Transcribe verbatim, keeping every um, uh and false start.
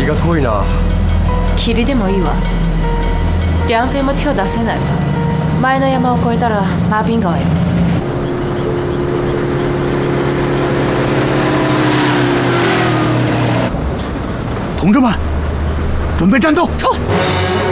が濃いな。 霧でもいいわ。梁飞も手を出せないわ。前の山を越えたら马滨川よ。 同志们，准备战斗！ 撤！